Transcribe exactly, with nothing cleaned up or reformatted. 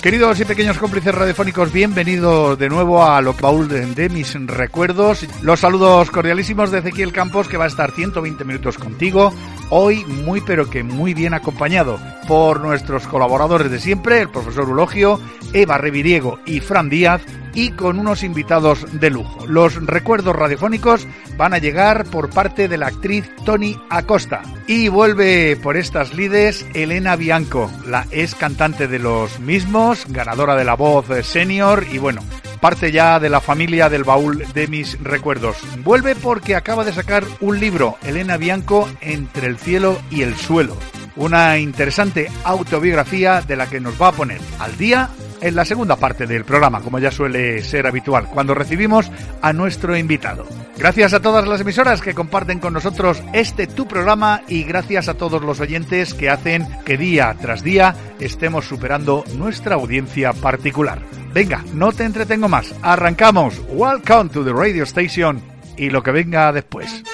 Queridos y pequeños cómplices radiofónicos, bienvenidos de nuevo a lo baúl de, de mis recuerdos. Los saludos cordialísimos de Ezequiel Campos, que va a estar ciento veinte minutos contigo. Hoy muy pero que muy bien acompañado por nuestros colaboradores de siempre, el profesor Eulogio, Eva Reviriego y Fran Díaz, y con unos invitados de lujo. Los recuerdos radiofónicos van a llegar por parte de la actriz Toni Acosta. Y vuelve por estas lides Elena Bianco, la ex cantante de los mismos, ganadora de La Voz Senior y bueno, parte ya de la familia del baúl de mis recuerdos. Vuelve porque acaba de sacar un libro, Elena Bianco, Entre el cielo y el suelo. Una interesante autobiografía de la que nos va a poner al día en la segunda parte del programa, como ya suele ser habitual, cuando recibimos a nuestro invitado. Gracias a todas las emisoras que comparten con nosotros este tu programa y gracias a todos los oyentes que hacen que día tras día estemos superando nuestra audiencia particular. Venga, no te entretengo más, arrancamos. Welcome to the radio station y lo que venga después.